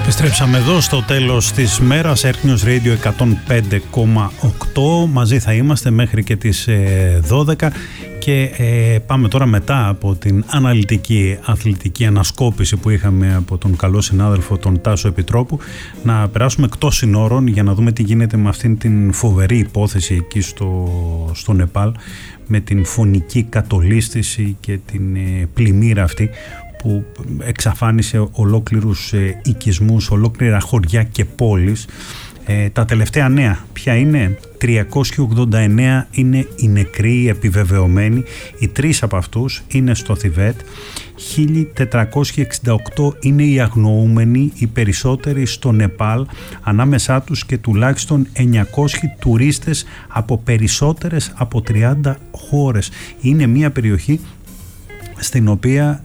Επιστρέψαμε εδώ στο τέλος της μέρας, Earth News Radio 105,8. Μαζί θα είμαστε μέχρι και τις 12 και πάμε τώρα, μετά από την αναλυτική αθλητική ανασκόπηση που είχαμε από τον καλό συνάδελφο τον Τάσο Επιτρόπου, να περάσουμε εκτός συνόρων για να δούμε τι γίνεται με αυτήν την φοβερή υπόθεση εκεί στο Νεπάλ, με την φωνική κατολίσθηση και την πλημμύρα αυτή που εξαφάνισε ολόκληρους οικισμούς, ολόκληρα χωριά και πόλεις. Τα τελευταία νέα ποια είναι? 389 είναι οι νεκροί επιβεβαιωμένοι, οι 3 από αυτούς είναι στο Θιβέτ, 1468 είναι οι αγνοούμενοι, οι περισσότεροι στο Νεπάλ, ανάμεσά τους και τουλάχιστον 900 τουρίστες από περισσότερες από 30 χώρες. Είναι μια περιοχή στην οποία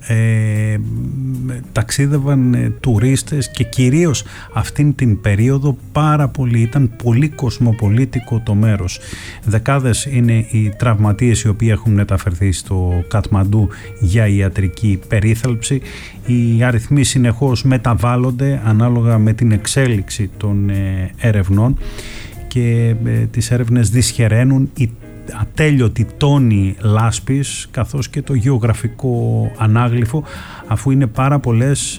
ταξίδευαν τουρίστες και κυρίως αυτήν την περίοδο πάρα πολύ, ήταν πολύ κοσμοπολίτικο το μέρος. Δεκάδες είναι οι τραυματίες οι οποίοι έχουν μεταφερθεί στο Κατμαντού για ιατρική περίθαλψη. Οι αριθμοί συνεχώς μεταβάλλονται ανάλογα με την εξέλιξη των ερευνών και τις έρευνες δυσχεραίνουν οι ατέλειωτη τόνοι λάσπης καθώς και το γεωγραφικό ανάγλυφο, αφού είναι πάρα πολλές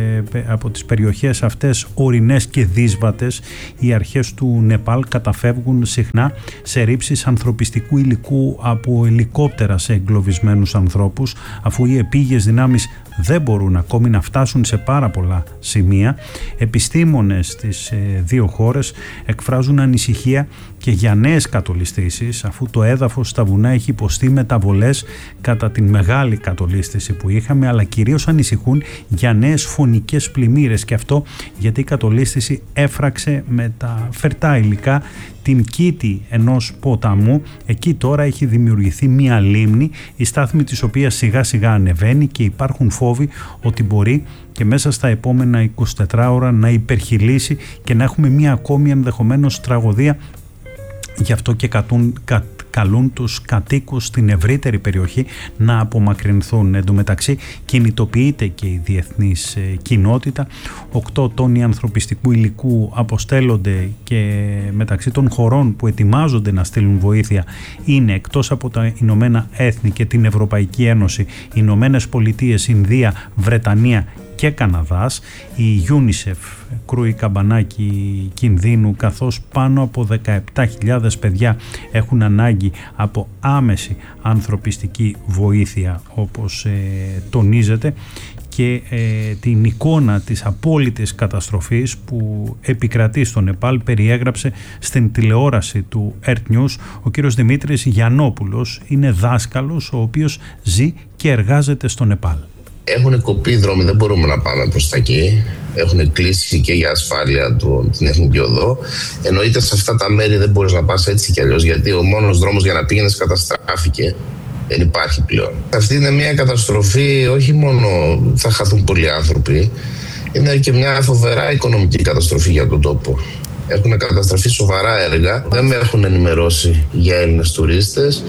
από τις περιοχές αυτές ορεινές και δύσβατες. Οι αρχές του Νεπάλ καταφεύγουν συχνά σε ρήψεις ανθρωπιστικού υλικού από ελικόπτερα σε εγκλωβισμένους ανθρώπους, αφού οι επίγειες δυνάμεις δεν μπορούν ακόμη να φτάσουν σε πάρα πολλά σημεία. Επιστήμονες στις δύο χώρες εκφράζουν ανησυχία και για νέες κατολιστήσεις, αφού το έδαφος στα βουνά έχει υποστεί μεταβολές κατά την μεγάλη κατολίσθηση που είχαμε, αλλά κυρίως ανησυχούν για νέες φωνικές πλημμύρες, και αυτό γιατί η κατολίσθηση έφραξε με τα φερτά υλικά την κήτη ενός ποταμού. Εκεί τώρα έχει δημιουργηθεί μία λίμνη, η στάθμη της οποίας σιγά σιγά ανεβαίνει και υπάρχουν φόβοι ότι μπορεί και μέσα στα επόμενα 24 ώρα να υπερχειλήσει και να έχουμε μία ακόμη ενδεχομένως τραγωδία. Γι' αυτό και καλούν τους κατοίκους στην ευρύτερη περιοχή να απομακρυνθούν. Εν τω μεταξύ κινητοποιείται και η διεθνής κοινότητα. 8 τόνοι ανθρωπιστικού υλικού αποστέλλονται και μεταξύ των χωρών που ετοιμάζονται να στείλουν βοήθεια είναι, εκτός από τα Ηνωμένα Έθνη και την Ευρωπαϊκή Ένωση, οι Ηνωμένες Πολιτείες, Ινδία, Βρετανία και Καναδάς. Η UNICEF κρούει καμπανάκι κινδύνου, καθώς πάνω από 17.000 παιδιά έχουν ανάγκη από άμεση ανθρωπιστική βοήθεια, όπως τονίζεται, και την εικόνα της απόλυτης καταστροφής που επικρατεί στο Νεπάλ περιέγραψε στην τηλεόραση του Earth News ο κύριος Δημήτρης Γιαννόπουλος. Είναι δάσκαλος ο οποίος ζει και εργάζεται στο Νεπάλ. Έχουν κοπεί δρόμοι, δεν μπορούμε να πάμε προς τα εκεί. Έχουν κλείσει και για ασφάλεια την εθνική οδό. Εννοείται σε αυτά τα μέρη δεν μπορείς να πας έτσι κι αλλιώς, γιατί ο μόνος δρόμος για να πήγαινες καταστράφηκε. Δεν υπάρχει πλέον. Αυτή είναι μια καταστροφή, όχι μόνο θα χαθούν πολλοί άνθρωποι, είναι και μια φοβερά οικονομική καταστροφή για τον τόπο. Έχουν καταστραφεί σοβαρά έργα, δεν με έχουν ενημερώσει για Έλληνες τουρίστες.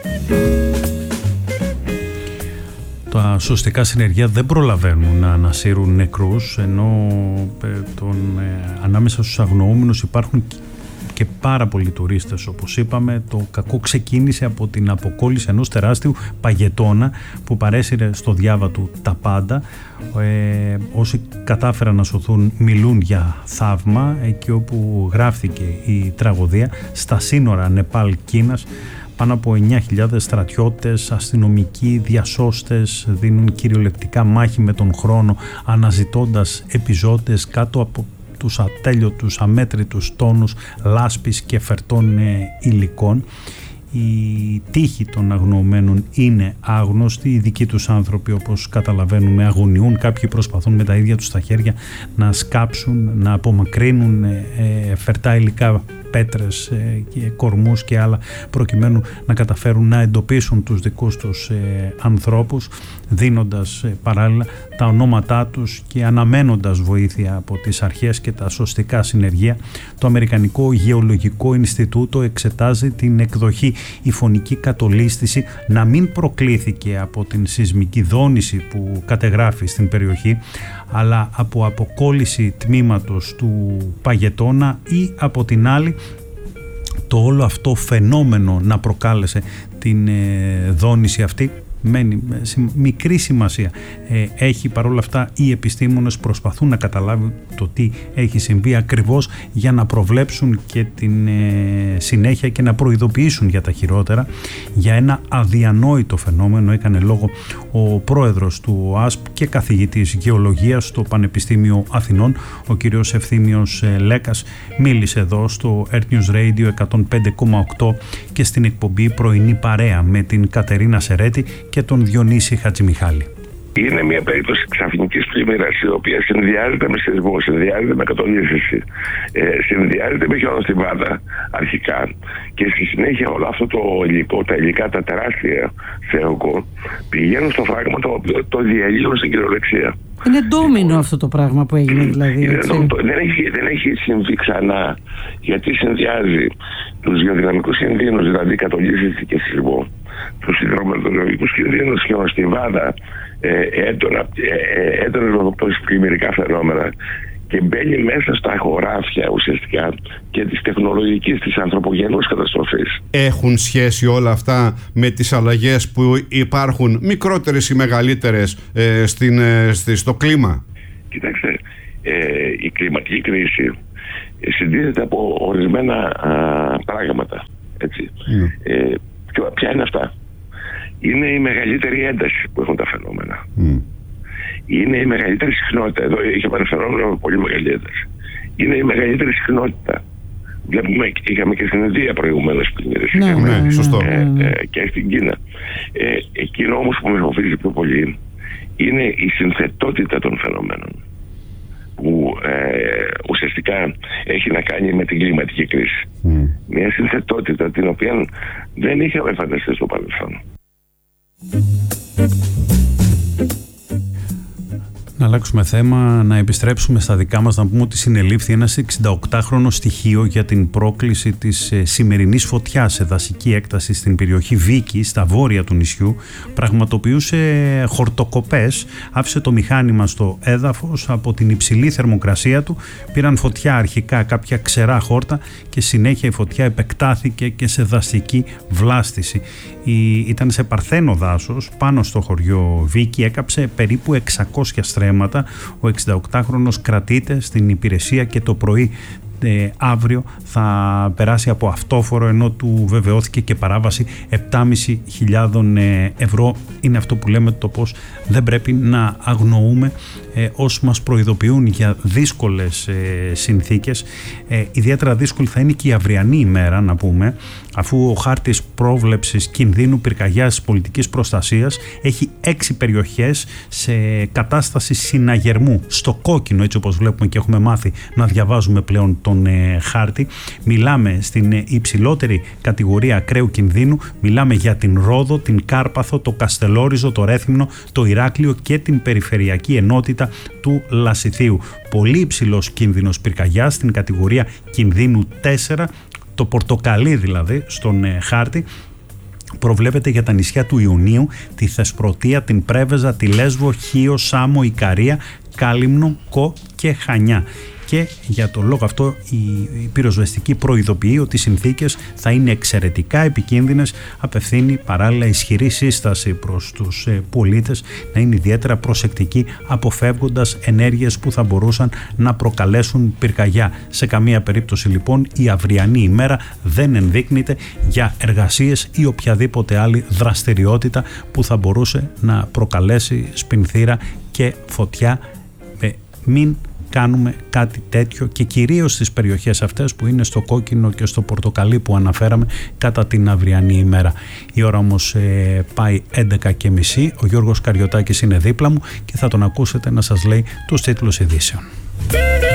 Τα σωστικά συνεργεία δεν προλαβαίνουν να ανασύρουν νεκρούς, ενώ ανάμεσα στους αγνοούμενους υπάρχουν και πάρα πολλοί τουρίστες. Όπως είπαμε, το κακό ξεκίνησε από την αποκόλληση ενός τεράστιου παγετώνα που παρέσυρε στο διάβα του τα πάντα. Όσοι κατάφεραν να σωθούν μιλούν για θαύμα. Εκεί όπου γράφτηκε η τραγωδία, στα σύνορα Νεπάλ-Κίνας, πάνω από 9.000 στρατιώτες, αστυνομικοί, διασώστες δίνουν κυριολεκτικά μάχη με τον χρόνο, αναζητώντας επιζώντες κάτω από τους ατέλειωτους, αμέτρητους τόνους λάσπης και φερτών υλικών. Η τύχη των αγνοωμένων είναι άγνωστη. Οι δικοί τους άνθρωποι, όπως καταλαβαίνουμε, αγωνιούν. Κάποιοι προσπαθούν με τα ίδια τους τα χέρια να σκάψουν, να απομακρύνουν φερτά υλικά, πέτρες και κορμούς και άλλα, προκειμένου να καταφέρουν να εντοπίσουν τους δικούς τους ανθρώπους, δίνοντας παράλληλα τα ονόματά τους και αναμένοντας βοήθεια από τις αρχές και τα σωστικά συνεργεία. Το Αμερικανικό Γεωλογικό Ινστιτούτο εξετάζει την εκδοχή «Η φωνική κατολίσθηση» να μην προκλήθηκε από την σεισμική δόνηση που κατεγράφει στην περιοχή, αλλά από αποκόλληση τμήματος του Παγετώνα ή από την άλλη το όλο αυτό φαινόμενο να προκάλεσε την δόνηση αυτή μένει μικρή σημασία. Έχει παρόλα αυτά, οι επιστήμονες προσπαθούν να καταλάβουν το τι έχει συμβεί ακριβώς για να προβλέψουν και την συνέχεια και να προειδοποιήσουν για τα χειρότερα. Για ένα αδιανόητο φαινόμενο έκανε λόγο ο πρόεδρος του ΟΑΣΠ και καθηγητής γεωλογίας στο Πανεπιστήμιο Αθηνών, ο κύριος Ευθύμιος Λέκας. Μίλησε εδώ στο Earth News Radio 105,8 και στην εκπομπή Πρωινή Παρέα με την Κατερίνα Σερέτη και τον Διονύση Χατζημιχάλη. Είναι μια περίπτωση ξαφνικής πλημμύρας, η οποία συνδυάζεται με σεισμό, συνδυάζεται με κατολίσθηση, συνδυάζεται με χιονοστιβάδα αρχικά και στη συνέχεια όλο αυτό το υλικό, τα υλικά, τα τεράστια θεοκό, πηγαίνουν στο φράγμα το οποίο το διαλύουν στην κυριολεξία. Είναι ντόμινο αυτό το πράγμα που έγινε, δηλαδή. Δεν έχει συμβεί ξανά, γιατί συνδυάζει τους γεωδυναμικούς κινδύνους, δηλαδή κατολίσθηση και σεισμό, τους υδρομετεωρολογικούς κινδύνους, χιονοστιβάδα, έντονα πλημμυρικά φαινόμενα, και μπαίνει μέσα στα χωράφια ουσιαστικά και της τεχνολογικής, της ανθρωπογενούς καταστροφής. Έχουν σχέση όλα αυτά με τις αλλαγές που υπάρχουν, μικρότερες ή μεγαλύτερες, στο κλίμα? Κοιτάξτε, η κλιματική κρίση συντίθεται από ορισμένα πράγματα, έτσι. Ποια είναι αυτά? Είναι η μεγαλύτερη ένταση που έχουν τα φαινόμενα. Είναι η μεγαλύτερη συχνότητα. Εδώ είχαμε ένα φαινόμενο με πολύ μεγάλη ένταση. Είναι η μεγαλύτερη συχνότητα. Βλέπουμε, είχαμε και στην Ινδία προηγουμένως πλημμύρες. Ναι, σωστό. Και στην Κίνα. Εκείνο όμως που με φοβίζει πιο πολύ είναι η συνθετότητα των φαινομένων, που ουσιαστικά έχει να κάνει με την κλιματική κρίση. Μια συνθετότητα την οποία δεν είχαμε φανταστεί στο παρελθόν. Να αλλάξουμε θέμα, να επιστρέψουμε στα δικά μας, να πούμε ότι συνελήφθη ένας 68χρονο στοιχείο για την πρόκληση της σημερινής φωτιάς σε δασική έκταση στην περιοχή Βίκη, στα βόρεια του νησιού. Πραγματοποιούσε χορτοκοπές, άφησε το μηχάνημα στο έδαφος, από την υψηλή θερμοκρασία του πήραν φωτιά αρχικά κάποια ξερά χόρτα και συνέχεια η φωτιά επεκτάθηκε και σε δασική βλάστηση. Ήταν σε παρθένο δάσος πάνω στο χωριό Βίκη, έκαψε περίπου 600 στρέμματα. Ο 68χρονος κρατείται στην υπηρεσία και το πρωί αύριο θα περάσει από αυτόφορο, ενώ του βεβαιώθηκε και παράβαση 7.500 ευρώ. Είναι αυτό που λέμε, το πως δεν πρέπει να αγνοούμε όσοι μας προειδοποιούν για δύσκολες συνθήκες. Ιδιαίτερα δύσκολη θα είναι και η αυριανή ημέρα, να πούμε, αφού ο χάρτης πρόβλεψης κινδύνου πυρκαγιάς πολιτικής προστασίας έχει 6 περιοχές σε κατάσταση συναγερμού, στο κόκκινο, έτσι όπως βλέπουμε και έχουμε μάθει να διαβάζουμε πλέον τον χάρτη. Μιλάμε στην υψηλότερη κατηγορία ακραίου κινδύνου, μιλάμε για την Ρόδο, την Κάρπαθο, το Καστελόριζο, το Ρέθυμνο, το Ηράκλειο και την περιφερειακή ενότητα του Λασιθίου. Πολύ υψηλός κίνδυνος πυρκαγιάς στην κατηγορία κινδύνου 4, το πορτοκαλί δηλαδή στον χάρτη. Προβλέπεται για τα νησιά του Ιουνίου, τη Θεσπρωτεία, την Πρέβεζα, τη Λέσβο, Χίο, Σάμο, Ικαρία, Κάλυμνο, Κο και Χανιά. Και για τον λόγο αυτό η πυροσβεστική προειδοποιεί ότι οι συνθήκες θα είναι εξαιρετικά επικίνδυνες. Απευθύνει παράλληλα ισχυρή σύσταση προς τους πολίτες να είναι ιδιαίτερα προσεκτικοί, αποφεύγοντας ενέργειες που θα μπορούσαν να προκαλέσουν πυρκαγιά. Σε καμία περίπτωση λοιπόν η αυριανή ημέρα δεν ενδείκνυται για εργασίες ή οποιαδήποτε άλλη δραστηριότητα που θα μπορούσε να προκαλέσει σπινθήρα και φωτιά. Μην κάνουμε κάτι τέτοιο, και κυρίως στις περιοχές αυτές που είναι στο κόκκινο και στο πορτοκαλί που αναφέραμε κατά την αυριανή ημέρα. Η ώρα όμως πάει 11:30. Ο Γιώργος Καριωτάκης είναι δίπλα μου και θα τον ακούσετε να σας λέει τους τίτλους ειδήσεων.